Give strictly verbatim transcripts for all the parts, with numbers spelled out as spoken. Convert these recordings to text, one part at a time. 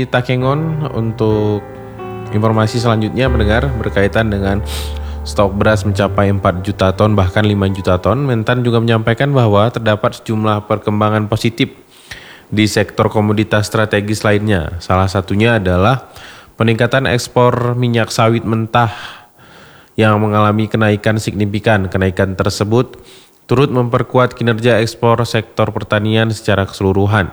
Takengon untuk informasi selanjutnya mendengar berkaitan dengan stok beras mencapai empat juta ton bahkan lima juta ton. Mentan juga menyampaikan bahwa terdapat sejumlah perkembangan positif di sektor komoditas strategis lainnya. Salah satunya adalah peningkatan ekspor minyak sawit mentah yang mengalami kenaikan signifikan. Kenaikan tersebut turut memperkuat kinerja ekspor sektor pertanian secara keseluruhan.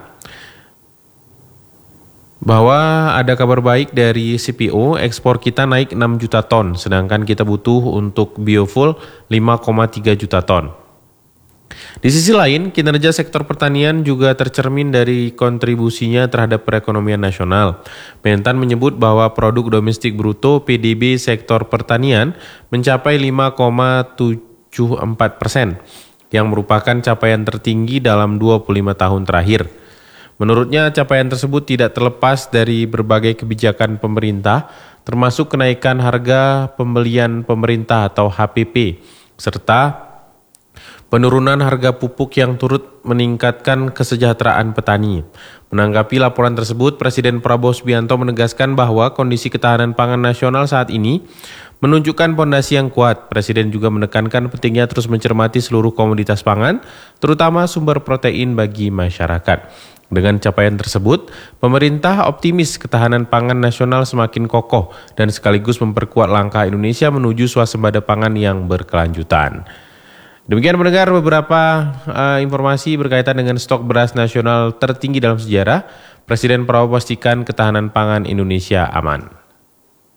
Bahwa ada kabar baik dari C P O, ekspor kita naik enam juta ton, sedangkan kita butuh untuk biofuel lima koma tiga juta ton. Di sisi lain, kinerja sektor pertanian juga tercermin dari kontribusinya terhadap perekonomian nasional. Mentan menyebut bahwa produk domestik bruto P D B sektor pertanian mencapai lima koma tujuh empat persen, yang merupakan capaian tertinggi dalam dua puluh lima tahun terakhir. Menurutnya, capaian tersebut tidak terlepas dari berbagai kebijakan pemerintah, termasuk kenaikan harga pembelian pemerintah atau H P P, serta penurunan harga pupuk yang turut meningkatkan kesejahteraan petani. Menanggapi laporan tersebut, Presiden Prabowo Subianto menegaskan bahwa kondisi ketahanan pangan nasional saat ini menunjukkan pondasi yang kuat. Presiden juga menekankan pentingnya terus mencermati seluruh komoditas pangan, terutama sumber protein bagi masyarakat. Dengan capaian tersebut, pemerintah optimis ketahanan pangan nasional semakin kokoh dan sekaligus memperkuat langkah Indonesia menuju swasembada pangan yang berkelanjutan. Demikian mendengar beberapa uh, informasi berkaitan dengan stok beras nasional tertinggi dalam sejarah. Presiden Prabowo pastikan ketahanan pangan Indonesia aman.